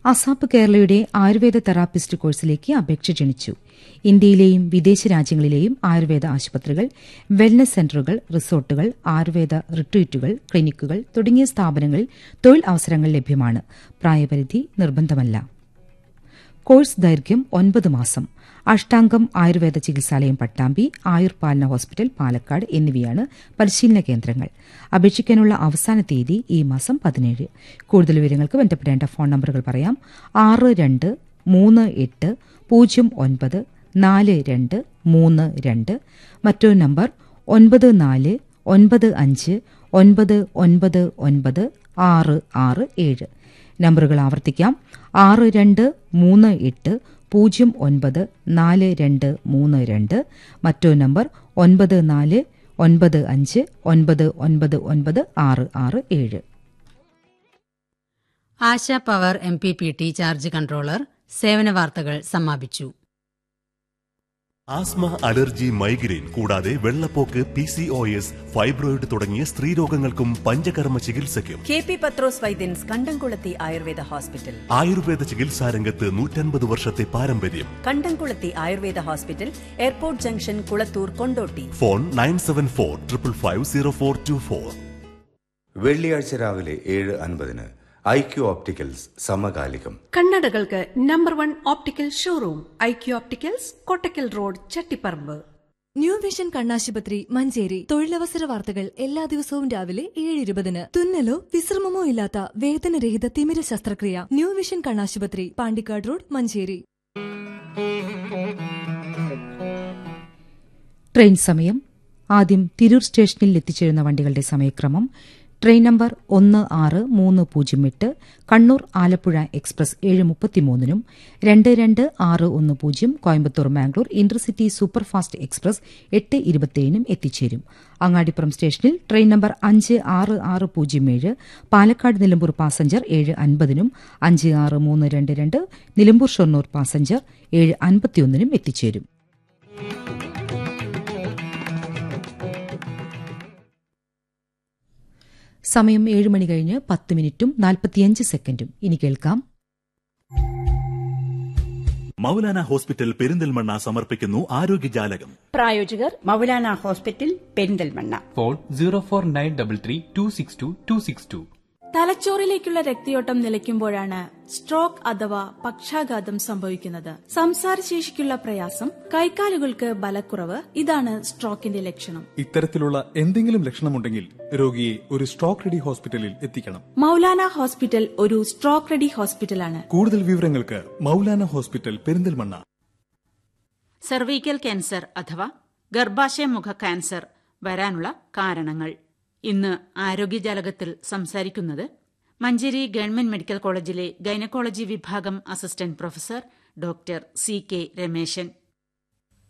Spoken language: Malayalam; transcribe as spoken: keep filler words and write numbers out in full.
അസാപ്പ് കേരളയുടെ ആയുർവേദ തെറാപ്പിസ്റ്റ് കോഴ്സിലേക്ക് അപേക്ഷ ക്ഷണിച്ചു. ഇന്ത്യയിലെയും വിദേശ രാജ്യങ്ങളിലെയും ആയുർവേദ ആശുപത്രികൾ, വെൽനസ് സെന്ററുകൾ, റിസോർട്ടുകൾ, ആയുർവേദ റിട്രീറ്റുകൾ, ക്ലിനിക്കുകൾ തുടങ്ങിയ സ്ഥാപനങ്ങളിൽ തൊഴിൽ അവസരങ്ങൾ ലഭ്യമാണ്. പ്രായപരിധി നിർബന്ധമല്ല. കോഴ്സ് ദൈർഘ്യം ഒൻപത് മാസം. അഷ്ടാംഗം ആയുർവേദ ചികിത്സാലയം പട്ടാമ്പി, ആയുർപാലന ഹോസ്പിറ്റൽ പാലക്കാട് എന്നിവയാണ് പരിശീലന കേന്ദ്രങ്ങൾ. അപേക്ഷിക്കാനുള്ള അവസാന തീയതി ഈ മാസം പതിനേഴ്. കൂടുതൽ വിവരങ്ങൾക്ക് ബന്ധപ്പെടേണ്ട ഫോൺ നമ്പറുകൾ പറയാം. ആറ് രണ്ട് മൂന്ന് എട്ട് പൂജ്യം ഒൻപത് നാല് രണ്ട് മൂന്ന് രണ്ട്. മറ്റൊരു നമ്പർ ഒൻപത് നാല് ഒൻപത് അഞ്ച് ഒൻപത് ഒൻപത് ഒൻപത് ആറ് ആറ് ഏഴ്. നമ്പറുകൾ ആവർത്തിക്കാം. ആറ് രണ്ട് മൂന്ന് എട്ട് പൂജ്യം ഒൻപത് നാല് രണ്ട് മൂന്ന് രണ്ട്. മറ്റൊരു നമ്പർ ഒൻപത് നാല് ഒൻപത് അഞ്ച് ഒൻപത് ഒൻപത് ഒൻപത് ആറ് ആറ് ഏഴ്. ആശ power M P P T charge controller സേവന വാർത്തകൾ സമാപിച്ചു. ആസ്മ, അലർജി, മൈഗ്രെയിൻ കൂടാതെ വെള്ളപ്പോക്ക്, P C O S, fibroid തുടങ്ങിയ സ്ത്രീരോഗങ്ങൾക്കും പഞ്ചകർമ്മ ചികിത്സയ്ക്കും കെ പി പത്രോസ് വൈദ്യൻസ് കണ്ടംകുളത്തി ആയുർവേദ ഹോസ്പിറ്റൽ. ആയുർവേദ ചികിത്സാരംഗത്ത് നൂറ്റൻപത് വർഷത്തെ പാരമ്പര്യം. കണ്ടംകുളത്തി Ayurveda hospital, airport junction, Kulathur, Kondotty. Phone nine seven four triple five zero four to four. വെള്ളിയാഴ്ച രാവിലെ ഏഴ് അൻപതിന് ഐക്യു ഓപ്റ്റിക്കൽസ് സമകാലികം. കണ്ണടകൾക്ക് number one optical showroom IQ opticals, Kottakkal road, Chattiparamba. New vision കണ്ണാശുപത്രി മഞ്ചേരി. തൊഴിലവസര വാർത്തകൾ എല്ലാ ദിവസവും രാവിലെ ഏഴ് ഇരുപതിന്. തുന്നലോ വിശ്രമമോ ഇല്ലാത്ത വേദനരഹിത തിമിര ശസ്ത്രക്രിയ. ന്യൂ വിഷൻ കണ്ണാശുപത്രി, പാണ്ടിക്കാട് റോഡ്, മഞ്ചേരി. ട്രെയിൻ സമയം. ആദ്യം തിരൂർ സ്റ്റേഷനിൽ എത്തിച്ചേരുന്ന വണ്ടികളുടെ സമയക്രമം. ട്രെയിൻ നമ്പർ ഒന്ന് ആറ് മൂന്ന് പൂജ്യം എട്ട് കണ്ണൂർ ആലപ്പുഴ എക്സ്പ്രസ് ഏഴ് മുപ്പത്തിമൂന്നിനും, രണ്ട് രണ്ട് ആറ് ഒന്ന് പൂജ്യം Coimbatore Mangalore intercity superfast express എട്ട് ഇരുപത്തിയേഴിനും എത്തിച്ചേരും. അങ്ങാടിപ്പുറം സ്റ്റേഷനിൽ ട്രെയിൻ നമ്പർ അഞ്ച് ആറ് ആറ് പൂജ്യം ഏഴ് പാലക്കാട് നിലമ്പൂർ പാസഞ്ചർ ഏഴ് അൻപതിനും, അഞ്ച് ആറ് മൂന്ന് രണ്ട് രണ്ട് നിലമ്പൂർ ഷൊർണൂർ പാസഞ്ചർ ഏഴ് അൻപത്തിയൊന്നിനും എത്തിച്ചേരും. സമയം ഏഴ് മണി കഴിഞ്ഞ് പത്ത് മിനിറ്റും നാൽപ്പത്തിയഞ്ച് സെക്കൻഡും. ഇനി കേൾക്കാം. മൗലാന ഹോസ്പിറ്റൽ പെരിന്തൽമണ്ണ സമർപ്പിക്കുന്നു ആരോഗ്യജാലകം. പ്രായോജകർ Maulana hospital Perinthalmanna. Phone zero four nine double three to six to to six to. തലച്ചോറിലേക്കുള്ള രക്തയോട്ടം നിലയ്ക്കുമ്പോഴാണ് സ്ട്രോക്ക് അഥവാ പക്ഷാഘാതം സംഭവിക്കുന്നത്. സംസാരശേഷിക്കുള്ള പ്രയാസം, കൈക്കാലുകൾക്ക് ബലക്കുറവ്, ഇതാണ് സ്ട്രോക്കിന്റെ ലക്ഷണം. ഇത്തരത്തിലുള്ള എന്തെങ്കിലും ലക്ഷണമുണ്ടെങ്കിൽ രോഗിയെ ഒരു സ്ട്രോക്ക് റെഡി ഹോസ്പിറ്റലിൽ എത്തിക്കണം. മൗലാന ഹോസ്പിറ്റൽ ഒരു സ്ട്രോക്ക് റെഡി ഹോസ്പിറ്റലാണ്. കൂടുതൽ വിവരങ്ങൾക്ക് Maulana hospital Perinthalmanna. Cervical cancer അഥവാ ഗർഭാശയമുഖ ക്യാൻസർ വരാനുള്ള കാരണങ്ങൾ. ഇന്ന് ആരോഗ്യജാലകത്തിൽ സംസാരിക്കുന്നത് മഞ്ചേരി ഗവൺമെന്റ് മെഡിക്കൽ കോളേജിലെ ഗൈനക്കോളജി വിഭാഗം assistant professor doctor C K Rameshan.